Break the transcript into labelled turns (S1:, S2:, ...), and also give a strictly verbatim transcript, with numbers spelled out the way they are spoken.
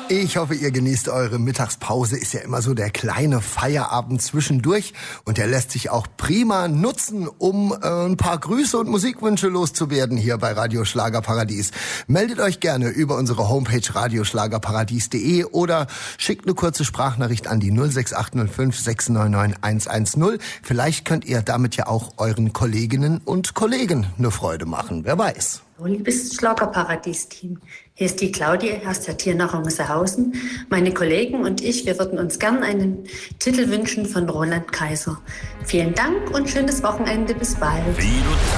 S1: Ich hoffe, ihr genießt eure Mittagspause. Ist ja immer so der kleine Feierabend zwischendurch. Und der lässt sich auch prima nutzen, um äh, ein paar Grüße und Musikwünsche loszuwerden hier bei Radio Schlagerparadies. Meldet euch gerne über unsere Homepage radioschlagerparadies punkt de oder schickt eine kurze Sprachnachricht an die null sechs acht null fünf sechs neun neun eins eins null. Vielleicht könnt ihr damit ja auch euren Kolleginnen und Kollegen eine Freude machen. Wer weiß.
S2: Oh, liebes Schlagerparadies-Team, hier ist die Claudia aus der Tiernacher Musehausen. Meine Kollegen und ich, wir würden uns gern einen Titel wünschen von Roland Kaiser. Vielen Dank und schönes Wochenende. Bis bald.